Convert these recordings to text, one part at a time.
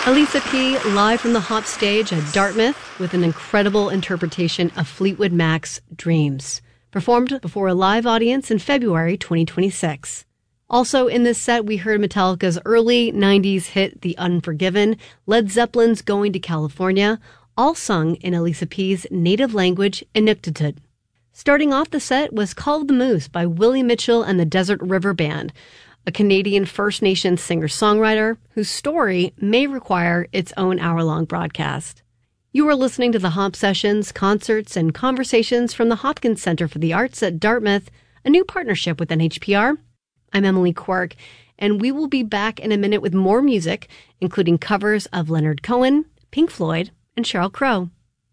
Elisa P. live from the Hop stage at Dartmouth with an incredible interpretation of Fleetwood Mac's Dreams, performed before a live audience in February 2026. Also in this set, we heard Metallica's early 90s hit The Unforgiven, Led Zeppelin's Going to California, all sung in Elisa P.'s native language, Inuktitut. Starting off the set was Call of the Moose by Willie Mitchell and the Desert River Band, a Canadian First Nations singer-songwriter whose story may require its own hour-long broadcast. You are listening to the Hop Sessions, concerts, and conversations from the Hopkins Center for the Arts at Dartmouth, a new partnership with NHPR. I'm Emily Quirk, and we will be back in a minute with more music, including covers of Leonard Cohen, Pink Floyd, and Sheryl Crow.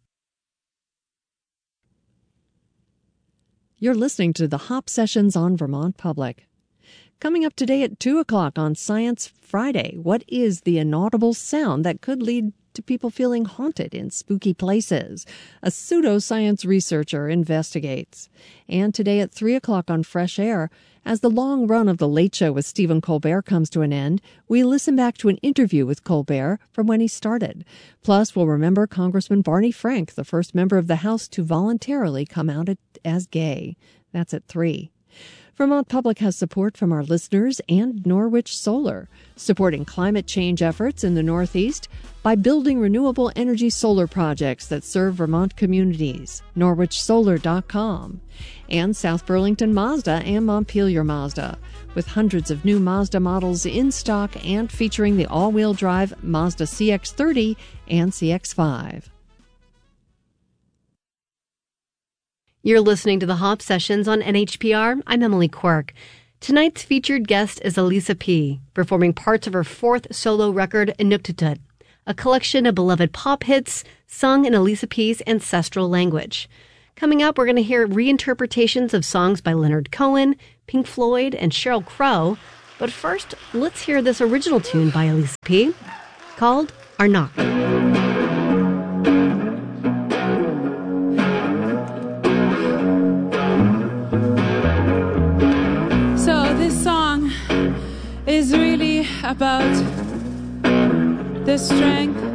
You're listening to the Hop Sessions on Vermont Public. Coming up today at 2 o'clock on Science Friday, what is the inaudible sound that could lead to people feeling haunted in spooky places? A pseudoscience researcher investigates. And today at 3 o'clock on Fresh Air, as the long run of The Late Show with Stephen Colbert comes to an end, we listen back to an interview with Colbert from when he started. Plus, we'll remember Congressman Barney Frank, the first member of the House to voluntarily come out as gay. That's at 3. Vermont Public has support from our listeners and Norwich Solar, supporting climate change efforts in the Northeast by building renewable energy solar projects that serve Vermont communities. NorwichSolar.com. And South Burlington Mazda and Montpelier Mazda, with hundreds of new Mazda models in stock and featuring the all-wheel drive Mazda CX-30 and CX-5. You're listening to the Hop Sessions on NHPR. I'm Emily Quirk. Tonight's featured guest is Elisa P., performing parts of her fourth solo record, Inuktitut, a collection of beloved pop hits sung in Elisa P.'s ancestral language. Coming up, we're going to hear reinterpretations of songs by Leonard Cohen, Pink Floyd, and Sheryl Crow. But first, let's hear this original tune by Elisa P. called Arnak. Is really about the strength